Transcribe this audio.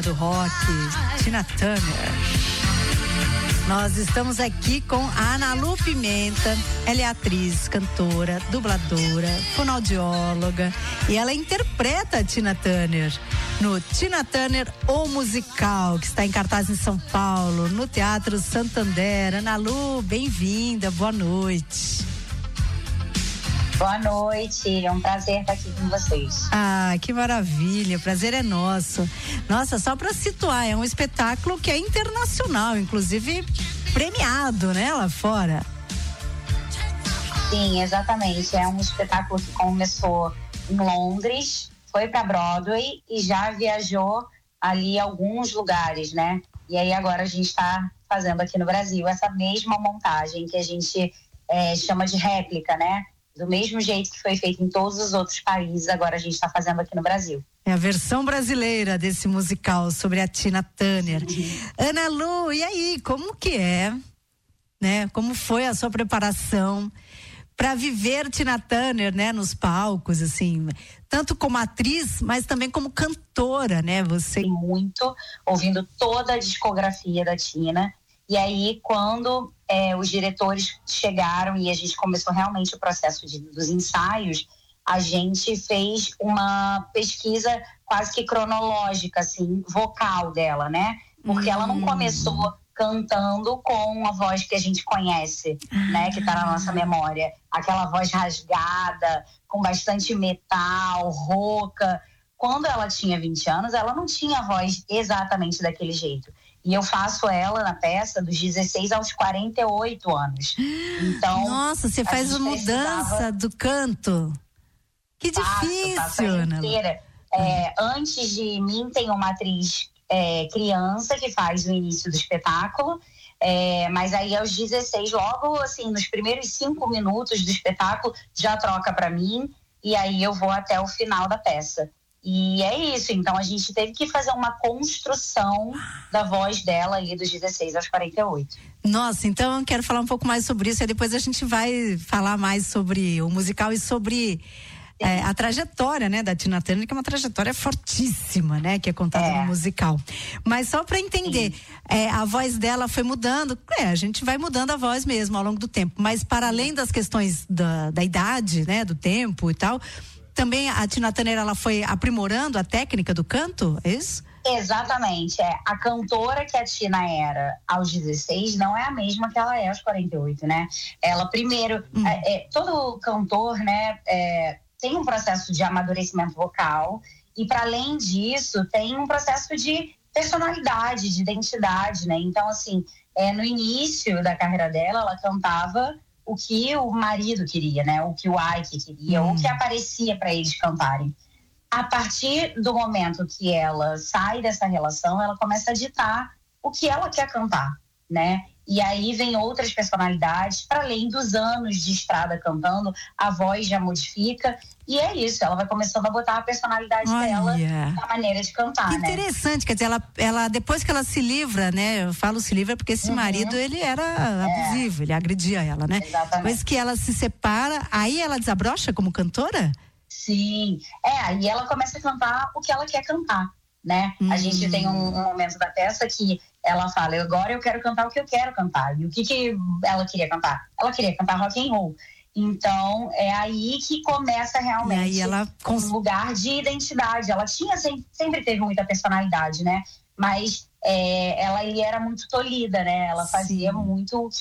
do rock, Tina Turner. Nós estamos aqui com a Ana Lu Pimenta. Ela é atriz, cantora, dubladora, fonoaudióloga e ela interpreta a Tina Turner no Tina Turner, o musical, que está em cartaz em São Paulo, no Teatro Santander. Ana Lu, bem-vinda, boa noite. Boa noite, é um prazer estar aqui com vocês. Ah, que maravilha, o prazer é nosso. Nossa, só para situar, é um espetáculo que é internacional, inclusive premiado, né, lá fora. Sim, exatamente, é um espetáculo que começou em Londres, foi para Broadway e já viajou ali alguns lugares, né? E aí agora a gente está fazendo aqui no Brasil essa mesma montagem que a gente chama de réplica, né? Do mesmo jeito que foi feito em todos os outros países, agora a gente está fazendo aqui no Brasil. É a versão brasileira desse musical sobre a Tina Turner. Ana Lu, e aí, como que é, né? Como foi a sua preparação para viver Tina Turner, né? Nos palcos, assim, tanto como atriz, mas também como cantora, né? Você muito, ouvindo toda a discografia da Tina. E aí, quando os diretores chegaram e a gente começou realmente o processo dos ensaios, a gente fez uma pesquisa quase que cronológica, assim, vocal dela, né? Porque ela não começou cantando com a voz que a gente conhece, né? Que tá na nossa memória. Aquela voz rasgada, com bastante metal, rouca. Quando ela tinha 20 anos, ela não tinha a voz exatamente daquele jeito. E eu faço ela na peça dos 16 aos 48 anos. Então, nossa, você faz a mudança do canto. Que difícil, Ana. Antes de mim tem uma atriz criança que faz o início do espetáculo. Mas aí aos 16, logo assim, nos primeiros 5 minutos do espetáculo, já troca para mim. E aí eu vou até o final da peça. E é isso, então a gente teve que fazer uma construção da voz dela ali dos 16 aos 48. Nossa, então eu quero falar um pouco mais sobre isso e depois a gente vai falar mais sobre o musical e sobre a trajetória, né, da Tina Turner, que é uma trajetória fortíssima, né, que é contada no musical. Mas só para entender, a voz dela foi mudando, a gente vai mudando a voz mesmo ao longo do tempo, mas para além das questões da idade, né, do tempo e tal, também a Tina Turner, ela foi aprimorando a técnica do canto, é isso? Exatamente, a cantora que a Tina era aos 16 não é a mesma que ela é aos 48, né? Ela primeiro, todo cantor, né, tem um processo de amadurecimento vocal e para além disso tem um processo de personalidade, de identidade, né? Então assim, no início da carreira dela, ela cantava o que o marido queria, né? O que o Ike queria, o que aparecia para eles cantarem. A partir do momento que ela sai dessa relação, ela começa a ditar o que ela quer cantar, né? E aí vem outras personalidades, para além dos anos de estrada cantando, a voz já modifica. E é isso, ela vai começando a botar a personalidade dela na maneira de cantar, que né? Interessante, quer dizer, ela depois que ela se livra, né? Eu falo se livra porque esse marido, ele era abusivo, ele agredia ela, né? Exatamente. Depois que ela se separa, aí ela desabrocha como cantora? Sim, aí ela começa a cantar o que ela quer cantar, né? A gente tem um momento da peça que ela fala, agora eu quero cantar o que eu quero cantar. E o que ela queria cantar? Ela queria cantar rock and roll. Então, é aí que começa realmente um lugar de identidade. Ela sempre teve muita personalidade, né? Mas ela era muito tolhida, né? Ela fazia muito o